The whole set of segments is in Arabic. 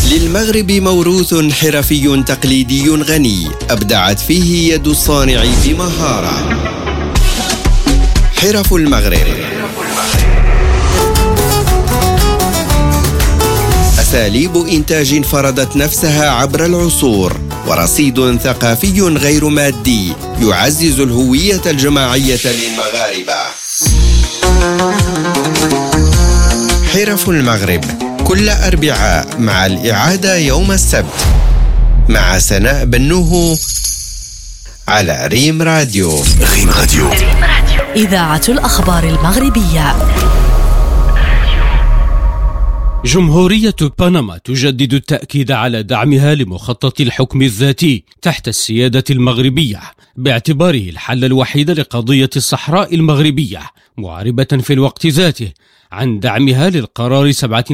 للمغرب موروث حرفي تقليدي غني أبدعت فيه يد الصانع بمهارة. حرف المغرب، أساليب إنتاج فرضت نفسها عبر العصور، ورصيد ثقافي غير مادي يعزز الهوية الجماعية للمغاربة. حرف المغرب كل أربعاء مع الإعادة يوم السبت مع سناء بنوه على ريم راديو. ريم راديو، إذاعة الأخبار المغربية. جمهورية بنما تجدد التأكيد على دعمها لمخطط الحكم الذاتي تحت السيادة المغربية باعتباره الحل الوحيد لقضية الصحراء المغربية، معربة في الوقت ذاته عن دعمها للقرار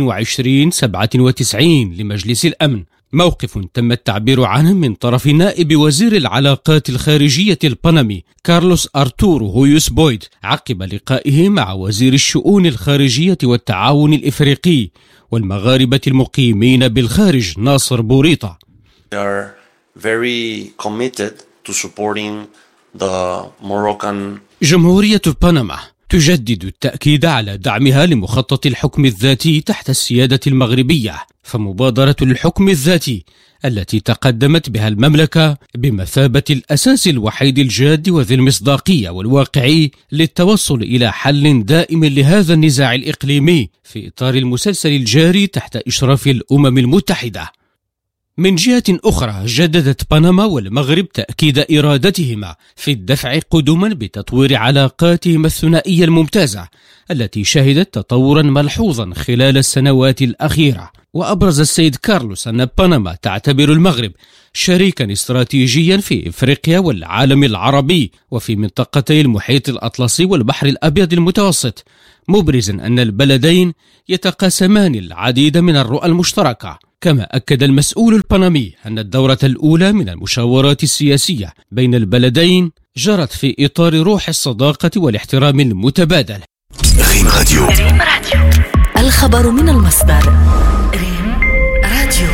2797 لمجلس الأمن، موقف تم التعبير عنه من طرف نائب وزير العلاقات الخارجية البنمي كارلوس أرتورو هويوس بويد عقب لقائه مع وزير الشؤون الخارجية والتعاون الإفريقي والمغاربة المقيمين بالخارج ناصر بوريطة. They are very committed to supporting the Moroccan. جمهورية بنما تجدد التأكيد على دعمها لمخطط الحكم الذاتي تحت السيادة المغربية، فمبادرة الحكم الذاتي التي تقدمت بها المملكة بمثابة الأساس الوحيد الجاد وذي المصداقية والواقعي للتوصل إلى حل دائم لهذا النزاع الإقليمي في إطار المسلسل الجاري تحت إشراف الأمم المتحدة. من جهة أخرى، جددت بنما والمغرب تأكيد إرادتهما في الدفع قدما بتطوير علاقاتهما الثنائية الممتازة التي شهدت تطورا ملحوظا خلال السنوات الأخيرة. وأبرز السيد كارلوس أن بنما تعتبر المغرب شريكا استراتيجيا في إفريقيا والعالم العربي وفي منطقتي المحيط الأطلسي والبحر الأبيض المتوسط، مبرزا أن البلدين يتقاسمان العديد من الرؤى المشتركة. كما أكد المسؤول البنمي أن الدورة الأولى من المشاورات السياسية بين البلدين جرت في إطار روح الصداقة والاحترام المتبادل. ريم راديو، الخبر من المصدر. ريم راديو.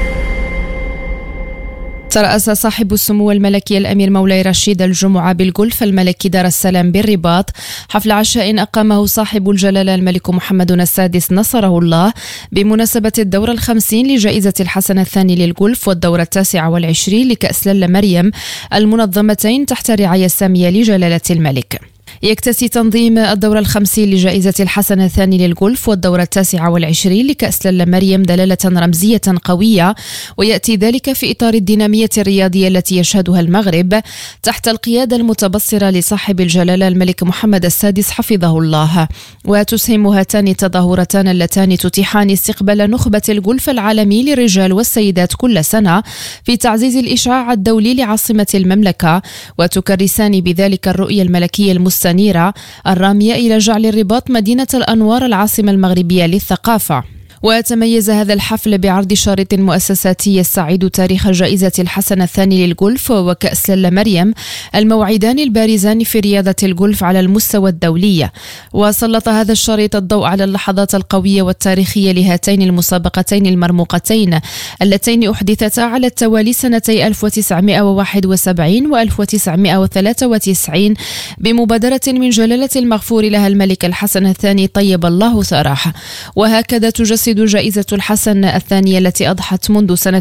ترأس صاحب السمو الملكي الأمير مولاي رشيد الجمعة بالجولف الملكي دار السلام بالرباط حفل عشاء أقامه صاحب الجلالة الملك محمد السادس نصره الله بمناسبة الدورة 50 لجائزة الحسن الثاني للجولف والدورة 29 لكأس لالا مريم المنظمتين تحت رعاية سامية لجلالة الملك. يكتسي تنظيم الدورة 50 لجائزة الحسن الثاني للجولف والدورة 29 لكأس لالا مريم دلالة رمزية قوية، ويأتي ذلك في إطار الدينامية الرياضية التي يشهدها المغرب تحت القيادة المتبصرة لصاحب الجلالة الملك محمد السادس حفظه الله. وتسهم هاتان التظاهرتان اللتان تتيحان استقبال نخبة الجولف العالمي للرجال والسيدات كل سنة في تعزيز الإشعاع الدولي لعاصمة المملكة، وتكرسان بذلك الرؤية الملكية المستنيرة الرامية إلى جعل الرباط مدينة الأنوار العاصمة المغربية للثقافة. وتميز هذا الحفل بعرض شريط مؤسساتي يستعيد تاريخ جائزة الحسن الثاني للجولف وكأس لالا مريم، الموعدان البارزان في رياضة الجولف على المستوى الدولي. وسلط هذا الشريط الضوء على اللحظات القوية والتاريخية لهاتين المسابقتين المرموقتين اللتين أحدثتا على التوالي سنتي 1971 و 1993 بمبادرة من جلالة المغفور لها الملك الحسن الثاني طيب الله ثراه. وهكذا تجسد جائزة الحسن الثانية التي أضحت منذ سنة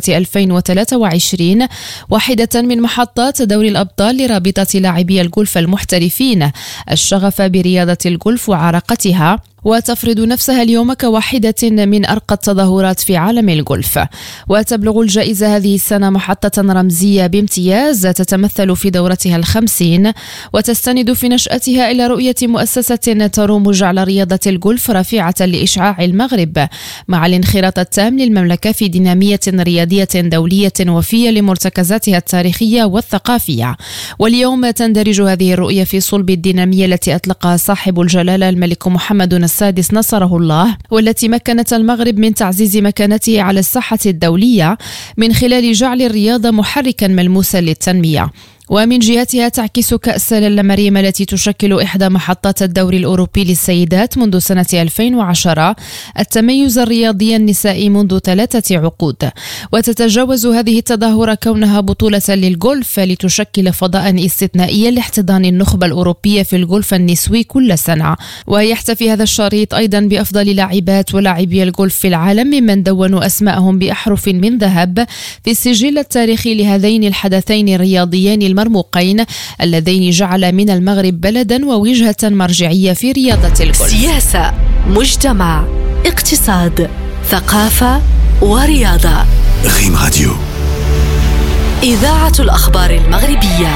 2023 واحدة من محطات دوري الأبطال لرابطة لاعبي الجولف المحترفين الشغف برياضة الجولف وعراقتها، وتفرض نفسها اليوم كواحدة من أرقى التظاهرات في عالم الجولف. وتبلغ الجائزة هذه السنة محطة رمزية بامتياز تتمثل في دورتها 50، وتستند في نشأتها إلى رؤية مؤسسة تروم جعل رياضة الجولف رافعة لإشعاع المغرب مع الانخراط التام للمملكة في دينامية رياضية دولية وفية لمرتكزاتها التاريخية والثقافية. واليوم تندرج هذه الرؤية في صلب الدينامية التي أطلقها صاحب الجلالة الملك محمد السادس نصره الله، والتي مكنت المغرب من تعزيز مكانته على الساحة الدولية من خلال جعل الرياضة محركا ملموسا للتنمية. ومن جهتها تعكس كأس لالا مريم التي تشكل إحدى محطات الدوري الأوروبي للسيدات منذ سنة 2010 التميز الرياضي النسائي منذ 3 عقود، وتتجاوز هذه التظاهرة كونها بطولة للجولف لتشكل فضاء استثنائيا لاحتضان النخبة الأوروبية في الجولف النسوي كل سنة. ويحتفي هذا الشريط أيضا بأفضل لاعبات ولاعبي الجولف في العالم ممن دونوا أسماءهم بأحرف من ذهب في السجل التاريخي لهذين الحدثين الرياضيين المرموقين اللذين جعل من المغرب بلدا ووجهة مرجعية في رياضة الجولف. سياسة، مجتمع، اقتصاد، ثقافة ورياضة. ريم راديو، إذاعة الأخبار المغربية.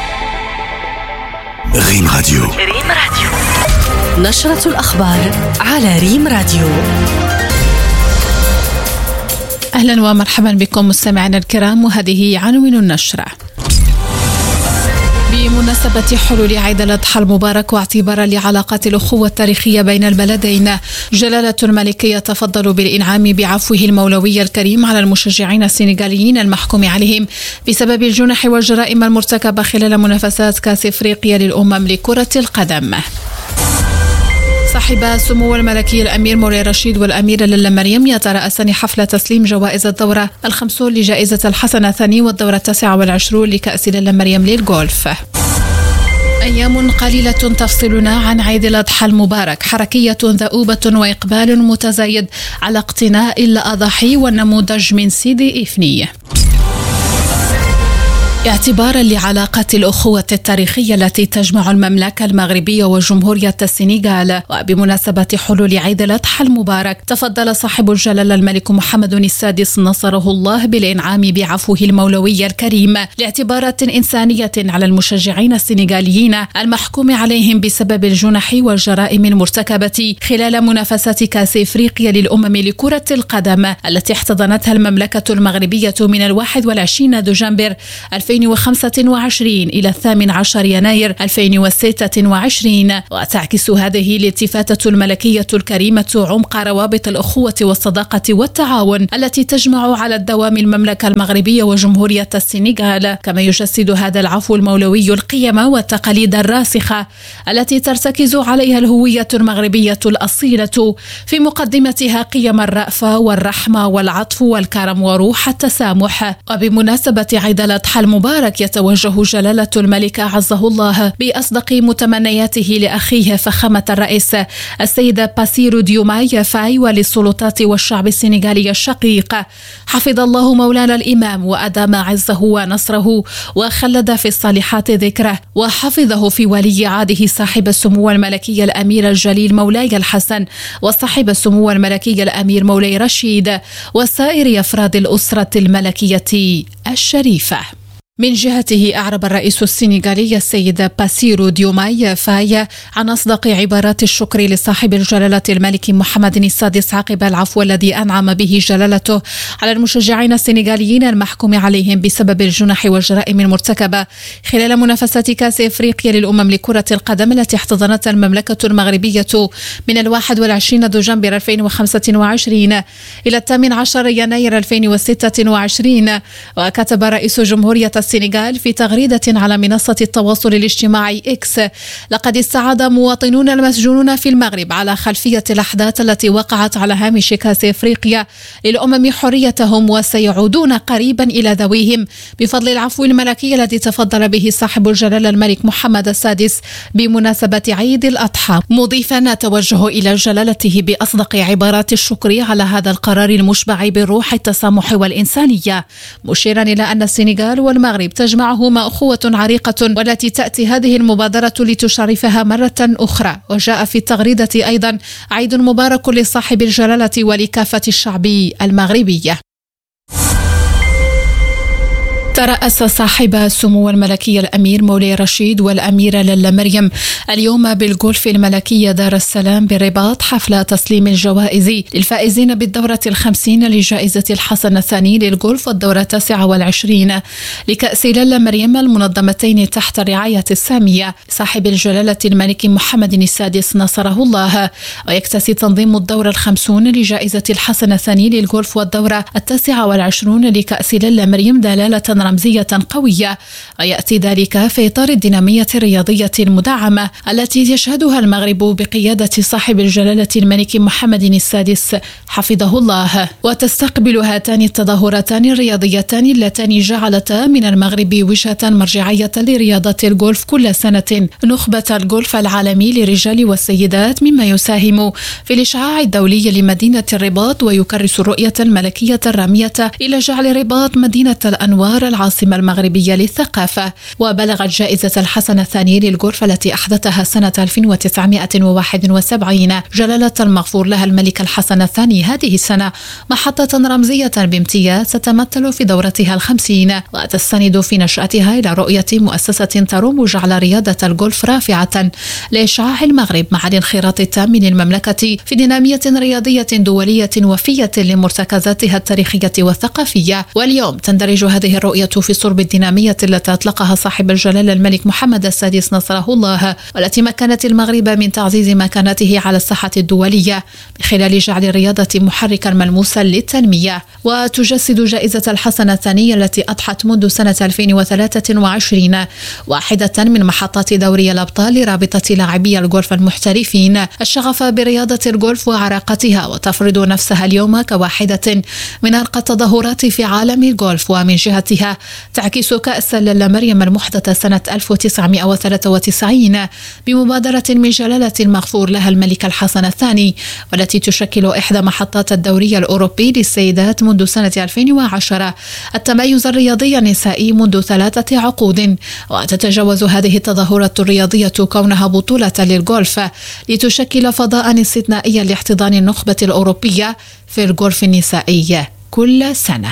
ريم راديو، ريم راديو، نشرة الأخبار على ريم راديو. أهلا ومرحبا بكم مستمعينا الكرام، وهذه عناوين النشرة. بمناسبة حلول عيد الأضحى المبارك واعتبارا لعلاقات الأخوة التاريخية بين البلدين، جلالة الملك يتفضل بالإنعام بعفوه المولوي الكريم على المشجعين السنغاليين المحكوم عليهم بسبب الجنح والجرائم المرتكبة خلال منافسات كأس إفريقيا للأمم لكرة القدم. صاحب سمو الملكي الأمير مولاي رشيد والأميرة لالا مريم يترأسان حفل تسليم جوائز الدورة 50 لجائزة الحسن الثاني والدورة 29 لكأس لالا مريم للجولف. أيام قليلة تفصلنا عن عيد الأضحى المبارك، حركية ذؤوبة وإقبال متزايد على اقتناء الأضاحي والنموذج من سيدي إفني. اعتبارا لعلاقات الأخوة التاريخية التي تجمع المملكة المغربية وجمهورية السنغال، وبمناسبة حلول عيد الأضحى المبارك، تفضل صاحب الجلالة الملك محمد السادس نصره الله بالإنعام بعفوه المولوي الكريم لاعتبارات إنسانية على المشجعين السنغاليين المحكوم عليهم بسبب الجنح والجرائم المرتكبة خلال منافسات كأس إفريقيا للأمم لكرة القدم التي احتضنتها المملكة المغربية من 21 دجنبر 2025 إلى 18 يناير 2026. وتعكس هذه الالتفاتة الملكية الكريمة عمق روابط الأخوة والصداقة والتعاون التي تجمع على الدوام المملكة المغربية وجمهورية السنغال، كما يجسد هذا العفو المولوي القيم والتقاليد الراسخة التي ترتكز عليها الهوية المغربية الأصيلة، في مقدمتها قيم الرأفة والرحمة والعطف والكرم وروح التسامح. وبمناسبة عيد الأضحى المبارك يتوجه جلالة الملك أعزه الله بأصدق متمنياته لأخيه فخامة الرئيس السيد باسيرو ديوماي فاي وللسلطات والشعب السنغالي الشقيق، حفظ الله مولانا الإمام وأدام عزه ونصره وخلد في الصالحات ذكره، وحفظه في ولي عهده صاحب السمو الملكي الأمير الجليل مولاي الحسن وصاحب السمو الملكي الأمير مولاي رشيد وسائر أفراد الأسرة الملكية الشريفة. من جهته أعرب الرئيس السنغالي السيد باسيرو ديوماي فاي عن أصدق عبارات الشكر لصاحب الجلالة الملك محمد السادس عقب العفو الذي أنعم به جلالته على المشجعين السنغاليين المحكوم عليهم بسبب الجنح والجرائم المرتكبة خلال منافسات كأس إفريقيا للأمم لكرة القدم التي احتضنتها المملكة المغربية من 21 دجنبر 2025 إلى 18 يناير 2026. وكتب رئيس جمهورية السنغال في تغريدة على منصة التواصل الاجتماعي إكس: لقد استعاد مواطنون المسجونون في المغرب على خلفية الأحداث التي وقعت على هامش كأس إفريقيا للأمم حريتهم، وسيعودون قريبا إلى ذويهم بفضل العفو الملكي الذي تفضل به صاحب الجلالة الملك محمد السادس بمناسبة عيد الأضحى، مضيفا توجه إلى جلالته بأصدق عبارات الشكر على هذا القرار المشبع بالروح التسامح والإنسانية، مشيرا إلى أن السنغال والمغرب تجمعهما أخوة عريقة والتي تأتي هذه المبادرة لتشرفها مرة أخرى. وجاء في التغريدة أيضا: عيد مبارك لصاحب الجلالة ولكافة الشعب المغربي. ترأس صاحب سمو الملكي الأمير مولاي رشيد والأميرة لالا مريم اليوم بالجولف الملكية دار السلام بالرباط حفل تسليم الجوائز للفائزين بالدورة 50 لجائزة الحسن الثاني للجولف والدورة 29 لكأس لالا مريم المنظمتين تحت الرعاية السامية صاحب الجلالة الملك محمد السادس نصره الله. ويكتسي تنظيم الدورة 50 لجائزة الحسن الثاني للجولف والدورة 29 لكأس لالا مريم دلالة رمزية قوية، ويأتي ذلك في إطار الدينامية الرياضية المدعمة التي يشهدها المغرب بقيادة صاحب الجلالة الملك محمد السادس حفظه الله. وتستقبل هاتان التظاهرتان الرياضيتان اللتان جعلتا من المغرب وجهة مرجعية لرياضة الجولف كل سنة نخبة الجولف العالمي للرجال والسيدات، مما يساهم في الإشعاع الدولي لمدينة الرباط ويكرس الرؤية الملكية الرامية إلى جعل الرباط مدينة الأنوار العاصمة المغربية للثقافة. وبلغت جائزة الحسن الثاني للجولف التي أحدثها سنة 1971 جلالة المغفور لها الملك الحسن الثاني هذه السنة محطة رمزية بامتياز تتمثل في دورتها 50، وتستند في نشأتها إلى رؤية مؤسسة تروم جعل رياضة الجولف رافعة لإشعاع المغرب مع الانخراط التام للمملكة في دينامية رياضية دولية وفية لمرتكزاتها التاريخية والثقافية. واليوم تندرج هذه الرؤية في صلب الدينامية التي أطلقها صاحب الجلالة الملك محمد السادس نصره الله، والتي مكنت المغرب من تعزيز مكانته على الساحة الدولية بخلال جعل الرياضة محركا ملموسا للتنمية. وتجسد جائزة الحسن الثانية التي أضحت منذ سنة 2023 واحدة من محطات دوري الأبطال لرابطة لاعبي الجولف المحترفين الشغف برياضة الجولف وعراقتها، وتفرض نفسها اليوم كواحدة من أرقى التظاهرات في عالم الجولف. ومن جهتها تعكس كأس لالا مريم المحدثة سنة 1993 بمبادرة من جلالة المغفور لها الملك الحسن الثاني، والتي تشكل إحدى محطات الدوري الأوروبي للسيدات منذ سنة 2010 التميز الرياضي النسائي منذ 3 عقود. وتتجاوز هذه التظاهرة الرياضية كونها بطولة للجولف لتشكل فضاء استثنائيا لاحتضان النخبة الأوروبية في الجولف النسائي كل سنة.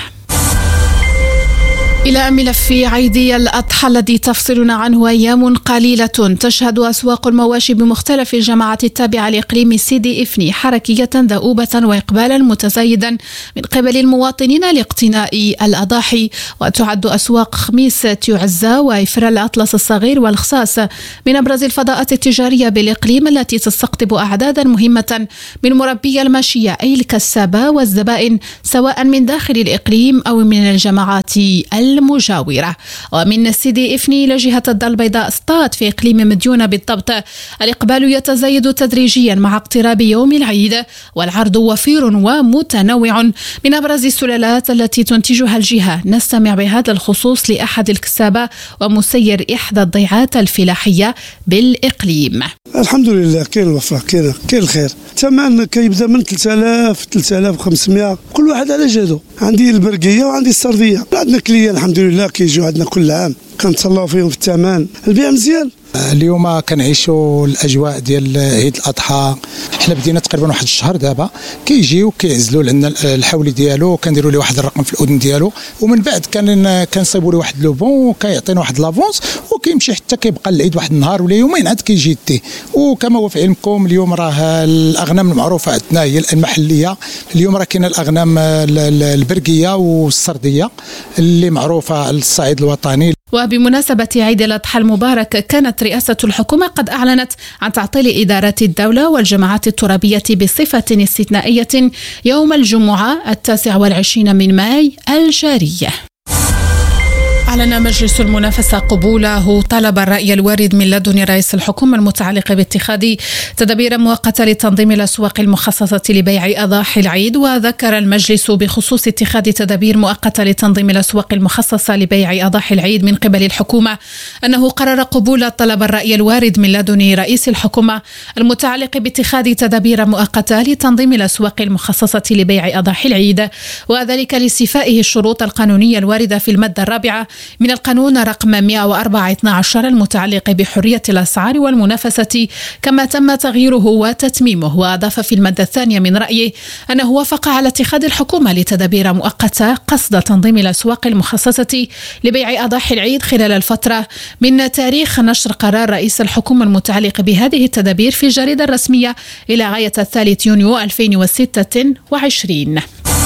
إلى ملف عيد الأضحى الذي تفصلنا عنه أيام قليلة تشهد أسواق المواشي بمختلف الجماعات التابعة لإقليم سيدي إفني حركية دؤوبة وإقبالا متزايدا من قبل المواطنين لاقتناء الأضاحي. وتعد أسواق خميس تيعزة وإفرا الأطلس الصغير والخصاص من أبرز الفضاءات التجارية بالإقليم التي تستقطب أعدادا مهمة من مربي الماشية أي الكسابة والزبائن سواء من داخل الإقليم أو من الجماعات المجاورة. ومن سيدي إفني إلى جهة الدار البيضاء سطات في إقليم مديونة بالضبط الإقبال يتزايد تدريجيا مع اقتراب يوم العيد، والعرض وفير ومتنوع من أبرز السلالات التي تنتجها الجهة. نستمع بهذا الخصوص لأحد الكسابة ومسير إحدى الضيعات الفلاحية بالإقليم. الحمد لله كاين الوفرة كاين الخير. الثمن كيبدا من 3000 3500 كل واحد على جهده. عندي البرقية وعندي السردية. عندنا كلية الحمد لله كيجيو عندنا كل عام كنتسلاو فيهم في الثمن. البيع مزيان. اليوم كنعيشوا الاجواء ديال عيد الاضحى. حنا بدينا تقريبا واحد الشهر دابا كيجيو كيعزلوا لنا الحولي ديالو، كنديروا له واحد الرقم في الاذن ديالو، ومن بعد كنصيبوا له واحد لو بون وكيعطينا واحد لافونس وكيمشي حتى كيبقى العيد واحد النهار ولا يومين عاد كيجي يديه. وكما هو في علمكم اليوم راه الاغنام المعروفه عندنا هي المحليه. اليوم راه كاينه الاغنام البرقيه والسرديه اللي معروفه على الصعيد الوطني. وبمناسبة عيد الأضحى المبارك كانت رئاسة الحكومة قد أعلنت عن تعطيل إدارات الدولة والجماعات الترابية بصفة استثنائية يوم الجمعة 29 من ماي الجارية. أعلن مجلس المنافسة قبوله طلب الرأي الوارد من لدن رئيس الحكومة المتعلق باتخاذ تدابير مؤقتة لتنظيم الأسواق المخصصة لبيع أضاحي العيد. وذكر المجلس بخصوص اتخاذ تدابير مؤقتة لتنظيم الأسواق المخصصة لبيع أضاحي العيد من قبل الحكومة أنه قرر قبول طلب الرأي الوارد من لدن رئيس الحكومة المتعلق باتخاذ تدابير مؤقتة لتنظيم الأسواق المخصصة لبيع أضاحي العيد، وذلك لاستيفائه الشروط القانونية الواردة في المادة 4 من القانون رقم 104/12 المتعلق بحرية الأسعار والمنافسة، كما تم تغييره وتتميمه. وأضاف في المادة 2 من رأيه أنه وافق على اتخاذ الحكومة لتدابير مؤقتة قصد تنظيم الأسواق المخصصة لبيع أضاحي العيد خلال الفترة من تاريخ نشر قرار رئيس الحكومة المتعلق بهذه التدابير في الجريدة الرسمية إلى غاية 3 يونيو 2026.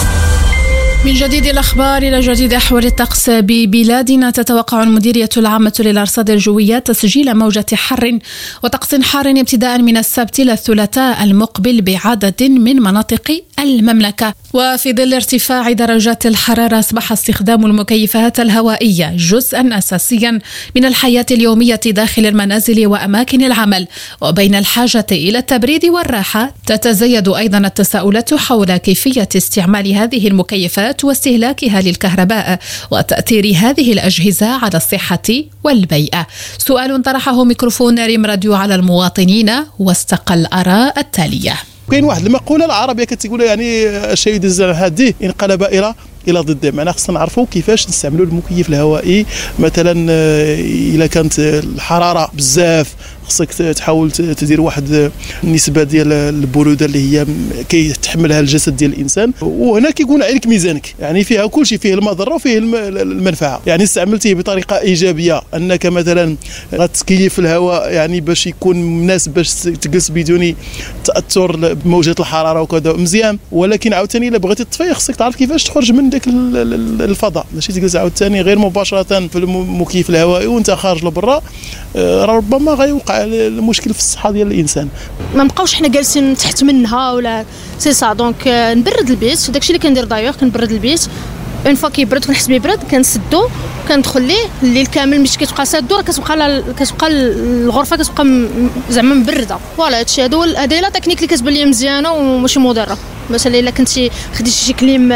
من جديد الأخبار إلى جديد أحوال الطقس ببلادنا. تتوقع المديرية العامة للأرصاد الجوية تسجيل موجة حر وطقس حار ابتداء من السبت إلى الثلاثاء المقبل بعدد من مناطق المملكة. وفي ظل ارتفاع درجات الحرارة أصبح استخدام المكيفات الهوائية جزءا أساسيا من الحياة اليومية داخل المنازل وأماكن العمل. وبين الحاجة إلى التبريد والراحة تتزايد أيضا التساؤلات حول كيفية استعمال هذه المكيفات واستهلاكها للكهرباء وتأثير هذه الأجهزة على الصحة والبيئة. سؤال طرحه ميكروفون ريم راديو على المواطنين واستقى الآراء التالية. كاين واحد المقوله العربيه كتقول يعني الشيء يدز على هذه انقلب الى ضده. معناها خصنا نعرفوا كيفاش نستعملوا المكيف الهوائي. مثلا الا كانت الحراره بزاف خصك تحاول تدير واحد النسبه ديال البروده اللي هي كيتحملها الجسد ديال الانسان، وهنا كيكون عليك ميزانك، يعني فيها كل شيء، فيه المضره وفيه المنفعه. يعني استعملتيه بطريقه ايجابيه انك مثلا غتكيف الهواء يعني باش يكون مناسب باش تجلس بدون تاثر بموجات الحراره وكذا مزيان، ولكن عاوتاني الا بغيتي تطفي خصك تعرف كيفاش تخرج من داك الفضاء، ماشي تجلس عاوتاني غير مباشره في المكيف الهوائي وانت خارج لبرا، ربما غيوقع المشكل في الصحه ديال الانسان. ما نبقاوش حنا جالسين تحت منها ولا سي سا. دونك نبرد البيت، داكشي اللي كندير دايوغ، كنبرد البيت اون فوا كيبرد كنحس بيبرد كنسدو كندخل ليه الليل كامل مش كتبقى سادو، راه كتبقى الغرفه كتبقى زعما مبرده. فوالا هادشي هادي لا تكنيك اللي كتبان لي مزيانه وماشي مضره. مثلا الا كنتي خديتي شي كليم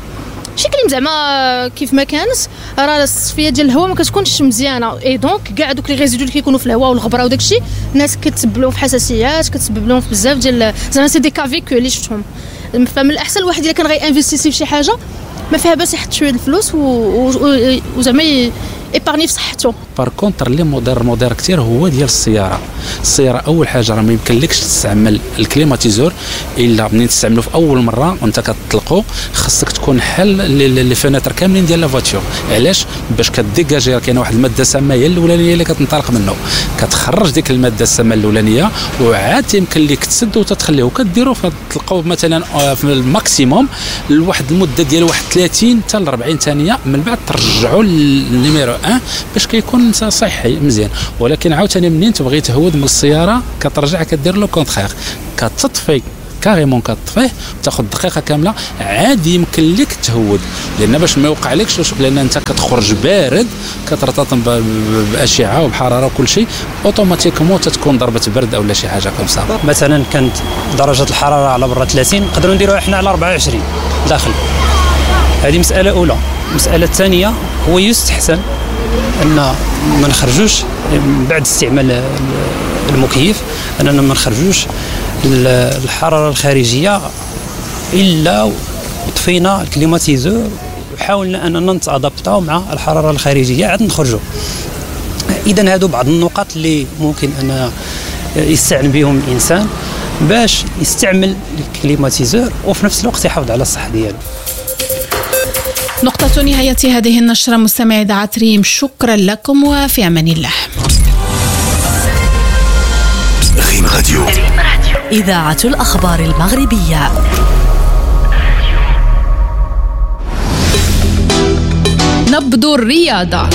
زعما كيف ما كانت، راه التصفيه ديال الهواء ما كتكونش مزيانه، اي دونك كاع دوك لي ريزيدو اللي كيكونوا في الهواء والغبره وداكشي الناس كتسبب لهم في حساسيات، كتسبب لهم في بزاف ديال زعما سي دي كافيكو اللي شفتهم. فمن الاحسن الواحد الا كان غينفيستيسي في شي حاجه ما فيها باس يحط شويه الفلوس وزعما ايبارني في صحته. بار كونتر اللي مضر كثير هو ديال السياره. اول حاجه راه ما يمكنلكش تستعمل الكليماتيزور الا منين تستعملو في اول مره وانت كتطلقو، خاصك تكون حل لي فيناتر كاملين ديال لا فواتور. علاش؟ باش كديكاجي كاينه واحد الماده سامه هي الاولانيه اللي كتنطلق منه، كتخرج ديك الماده السامه الاولانيه وعاد يمكن لك تسد وتتخليه وكديروا فتلقاو مثلا في الماكسيموم لواحد المده ديال واحد 30 حتى ل 40 ثانيه، من بعد ترجعوا للنيميرو 1 باش كيكون صحي مزيان. ولكن عاوتاني منين تبغي تهود من السياره كترجع كدير لو كونترير، كتطفي كاريمون كتطفيه تاخذ دقيقه كامله عادي يمكن لك تهود، لان باش ما يوقعلكش لان انت كتخرج بارد كترتطم باشعه وبحراره وكل شيء اوتوماتيكمون تتكون ضربه برد او شي حاجه كمسا. مثلا كانت درجه الحراره على برا 30 نقدروا نديروها احنا على 24 داخل. هذه مساله اولى. المساله الثانيه هو يستحسن ان ما نخرجوش بعد استعمال المكيف، اننا ما نخرجوش الحراره الخارجيه الا طفينا الكليماتيزور وحاولنا اننا نتادابطاو مع الحراره الخارجيه عاد نخرجوا. اذا هادو بعض النقاط اللي ممكن ان يستعن بهم الانسان باش يستعمل الكليماتيزور وفي نفس الوقت يحافظ على الصحه ديالو. نقطة نهاية هذه النشرة مستمعي إذاعة ريم، شكرا لكم وفي أمان الله. ريم راديو، إذاعة الأخبار المغربية. نبض الرياضة،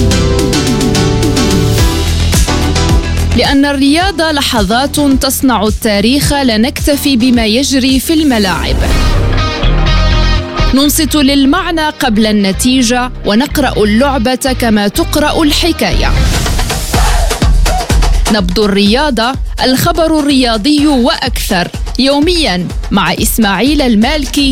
لأن الرياضة لحظات تصنع التاريخ، لا نكتفي بما يجري في الملاعب. ننصت للمعنى قبل النتيجة ونقرأ اللعبة كما تقرأ الحكاية. نبض الرياضة، الخبر الرياضي وأكثر، يوميا مع إسماعيل المالكي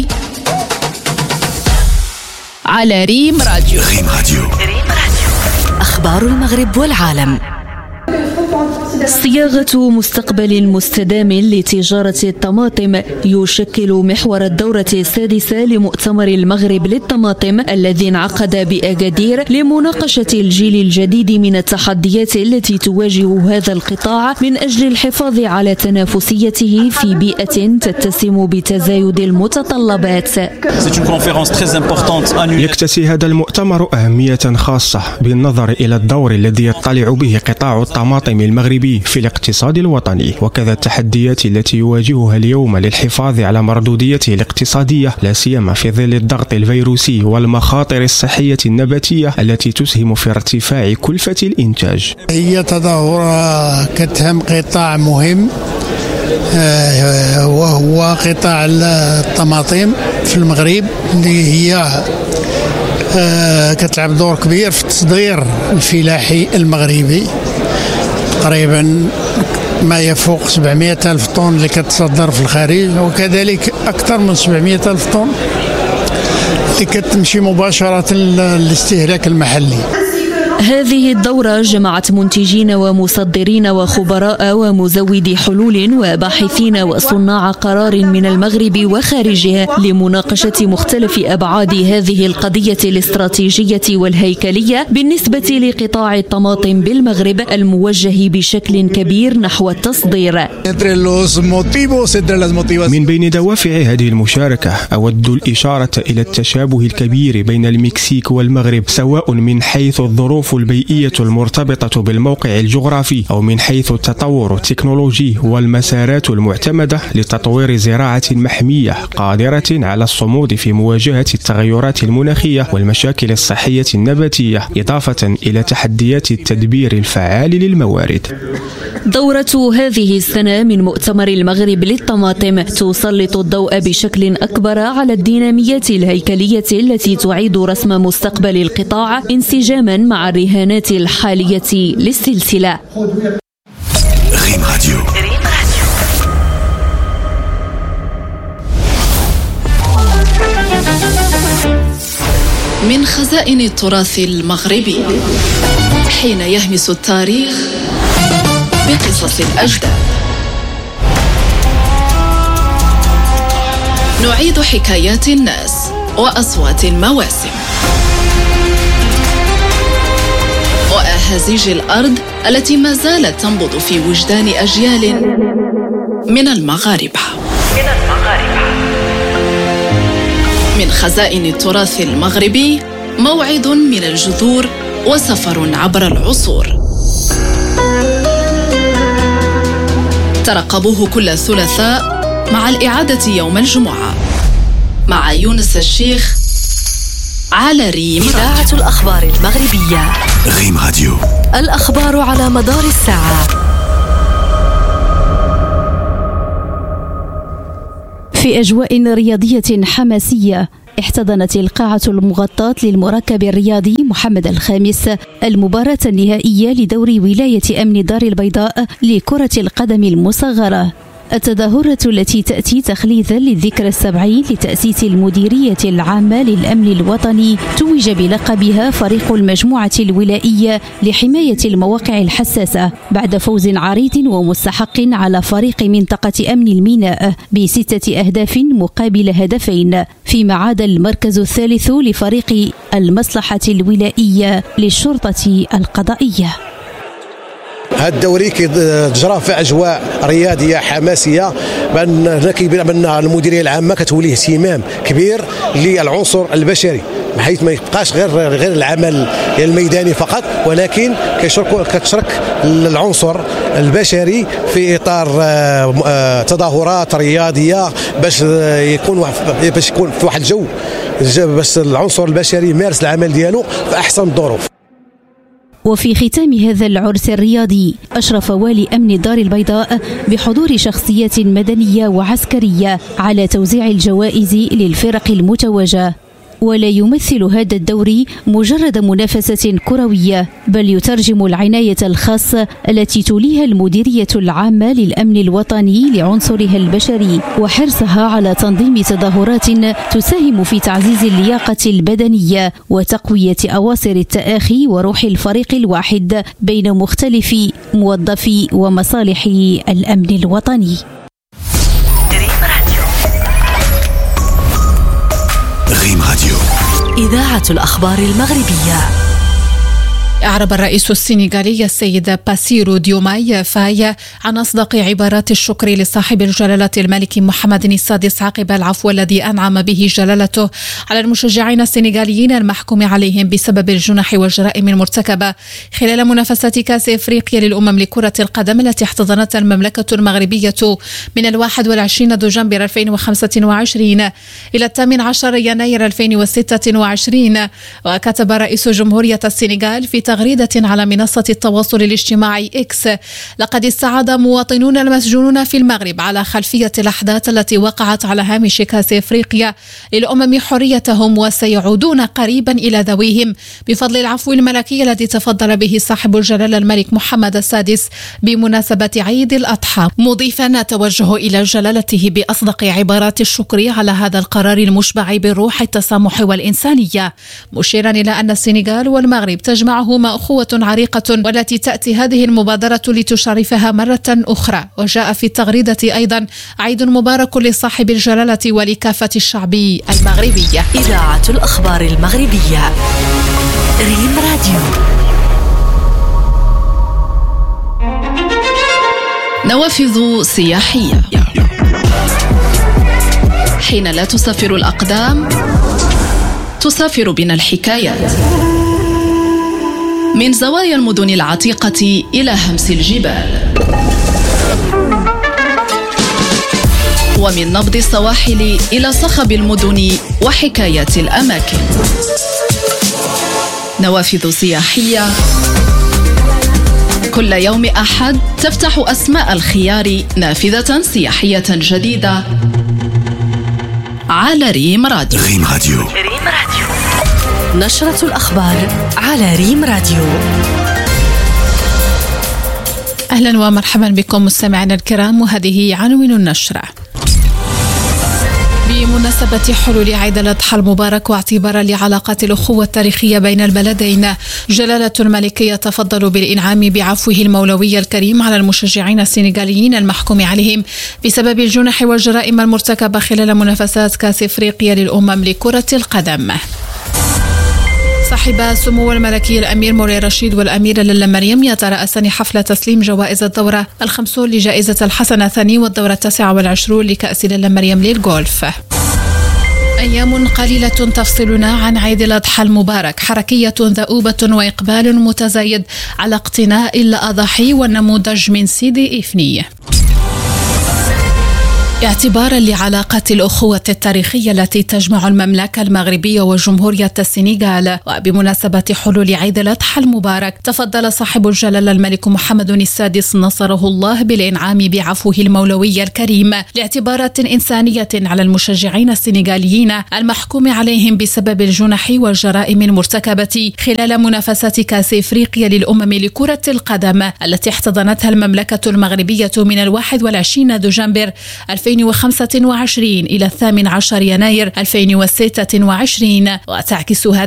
على ريم راديو. ريم راديو، أخبار المغرب والعالم. صياغة مستقبل مستدام لتجارة الطماطم يشكل محور الدورة السادسة لمؤتمر المغرب للطماطم الذي انعقد بأكادير لمناقشة الجيل الجديد من التحديات التي تواجه هذا القطاع من أجل الحفاظ على تنافسيته في بيئة تتسم بتزايد المتطلبات. يكتسي هذا المؤتمر أهمية خاصة بالنظر إلى الدور الذي يطلع به قطاع الطماطم المغربي في الاقتصاد الوطني، وكذا التحديات التي يواجهها اليوم للحفاظ على مردوديته الاقتصادية، لا سيما في ظل الضغط الفيروسي والمخاطر الصحية النباتية التي تسهم في ارتفاع كلفة الإنتاج. هي تظاهرة كتهم قطاع مهم وهو قطاع الطماطم في المغرب اللي هي كتلعب دور كبير في التصدير الفلاحي المغربي. تقريبا ما يفوق 700 ألف طن اللي كتصدر في الخارج، وكذلك أكثر من 700 ألف طن اللي كتمشي مباشرة للاستهلاك المحلي. هذه الدورة جمعت منتجين ومصدرين وخبراء ومزودي حلول وباحثين وصناع قرار من المغرب وخارجه لمناقشة مختلف أبعاد هذه القضية الاستراتيجية والهيكلية بالنسبة لقطاع الطماطم بالمغرب الموجه بشكل كبير نحو التصدير. من بين دوافع هذه المشاركة أود الإشارة إلى التشابه الكبير بين المكسيك والمغرب، سواء من حيث الظروف البيئية المرتبطة بالموقع الجغرافي أو من حيث التطور التكنولوجي والمسارات المعتمدة لتطوير زراعة محمية قادرة على الصمود في مواجهة التغيرات المناخية والمشاكل الصحية النباتية، إضافة إلى تحديات التدبير الفعال للموارد. دورة هذه السنة من مؤتمر المغرب للطماطم تسلط الضوء بشكل أكبر على الديناميات الهيكلية التي تعيد رسم مستقبل القطاع انسجاما مع الرهانات الحالية للسلسلة. ريم راديو. من خزائن التراث المغربي حين يهمس التاريخ بقصص الأجداد، نعيد حكايات الناس وأصوات المواسم وأهازيج الأرض التي ما زالت تنبض في وجدان أجيال من المغاربة. من خزائن التراث المغربي موعد من الجذور وسفر عبر العصور. ترقبوه كل ثلاثاء مع الإعادة يوم الجمعة مع يونس الشيخ على ريم. إذاعة الأخبار المغربية ريم راديو. الأخبار على مدار الساعة. في أجواء رياضية حماسية احتضنت القاعة المغطاة للمركب الرياضي محمد الخامس المباراة النهائية لدور ولاية أمن دار البيضاء لكرة القدم المصغرة. التظاهرة التي تأتي تخليدا للذكرى 70 لتأسيس المديرية العامة للأمن الوطني توج بلقبها فريق المجموعة الولائية لحماية المواقع الحساسة بعد فوز عريض ومستحق على فريق منطقة أمن الميناء ب6 أهداف مقابل هدفين، فيما عاد المركز الثالث لفريق المصلحة الولائية للشرطة القضائية. هذا الدوري كيتجرى في اجواء رياضيه حماسيه، بان كيبان ان المديريه العامه كتولي اهتمام كبير للعنصر البشري، بحيث ما يبقاش غير العمل الميداني فقط، ولكن كتشرك العنصر البشري في اطار تظاهرات رياضيه باش يكون في واحد الجو باش العنصر البشري يمارس العمل ديالو في احسن الظروف. وفي ختام هذا العرس الرياضي أشرف والي أمن دار البيضاء بحضور شخصيات مدنية وعسكرية على توزيع الجوائز للفرق المتوجة. ولا يمثل هذا الدوري مجرد منافسة كروية، بل يترجم العناية الخاصة التي توليها المديرية العامة للأمن الوطني لعنصرها البشري وحرصها على تنظيم تظاهرات تساهم في تعزيز اللياقة البدنية وتقوية أواصر التآخي وروح الفريق الواحد بين مختلف موظفي ومصالح الأمن الوطني. ريم راديو. إذاعة الأخبار المغربية. أعرب الرئيس السنغالي السيد باسيرو ديوماي فاي عن أصدق عبارات الشكر لصاحب الجلالة الملك محمد السادس عقب العفو الذي أنعم به جلالته على المشجعين السنغاليين المحكوم عليهم بسبب الجنح والجرائم المرتكبة خلال منافسات كأس إفريقيا للأمم لكرة القدم التي احتضنتها المملكة المغربية من 21 دجنبر 2025 إلى 18 يناير 2026. وكتب رئيس جمهورية السنغال في تغريدة على منصة التواصل الاجتماعي إكس: لقد استعاد مواطنون المسجونون في المغرب على خلفية الأحداث التي وقعت على هامش كأس إفريقيا للأمم حريتهم، وسيعودون قريبا إلى ذويهم بفضل العفو الملكي الذي تفضل به صاحب الجلالة الملك محمد السادس بمناسبة عيد الأضحى، مضيفا توجه إلى جلالته بأصدق عبارات الشكر على هذا القرار المشبع بالروح التسامح والإنسانية، مشيرا إلى أن السنغال والمغرب تجمعهما أخوة عريقة والتي تأتي هذه المبادرة لتشرفها مرة أخرى. وجاء في التغريدة أيضا: عيد مبارك لصاحب الجلالة ولكافة الشعب المغربي. إذاعة الأخبار المغربية ريم راديو. نوافذ سياحية. حين لا تسافر الأقدام تسافر بنا الحكايات، من زوايا المدن العتيقة إلى همس الجبال، ومن نبض السواحل إلى صخب المدن وحكايات الأماكن. نوافذ سياحية كل يوم أحد تفتح أسماء الخيار نافذة سياحية جديدة على ريم راديو. ريم راديو. نشرة الأخبار على ريم راديو. أهلا ومرحبا بكم مستمعينا الكرام، وهذه عناوين النشرة. بمناسبة حلول عيد الأضحى المبارك واعتبارا لعلاقات الأخوة التاريخية بين البلدين، جلالة الملك يتفضل بالإنعام بعفوه المولوي الكريم على المشجعين السنغاليين المحكوم عليهم بسبب الجنح والجرائم المرتكبة خلال منافسات كأس إفريقيا للأمم لكرة القدم. صاحب سمو الملكي الأمير مولاي رشيد والأميرة لاله مريم يترأسان حفل تسليم جوائز الدورة ال50 لجائزة الحسن الثاني والدورة 29 لكأس لاله مريم للغولف. أيام قليلة تفصلنا عن عيد الأضحى المبارك، حركية ذؤوبة وإقبال متزايد على اقتناء الأضاحي والنموذج من سيدي إفني. اعتبارا لعلاقات الأخوة التاريخية التي تجمع المملكة المغربية وجمهورية السنغال، وبمناسبة حلول عيد الأضحى المبارك، تفضل صاحب الجلالة الملك محمد السادس نصره الله بالإنعام بعفوه المولوي الكريم لاعتبارات إنسانية على المشجعين السنغاليين المحكوم عليهم بسبب الجنح والجرائم المرتكبة خلال منافسات كأس إفريقيا للأمم لكرة القدم التي احتضنتها المملكة المغربية من 21 دجنبر 2025 إلى 18 يناير 2026، وتعكس